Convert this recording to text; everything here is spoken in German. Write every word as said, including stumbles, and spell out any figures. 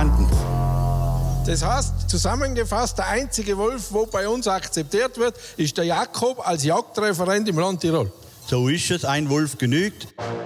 vorhanden. Das heißt, zusammengefasst, der einzige Wolf, der bei uns akzeptiert wird, ist der Jakob als Jagdreferent im Land Tirol. So ist es, ein Wolf genügt.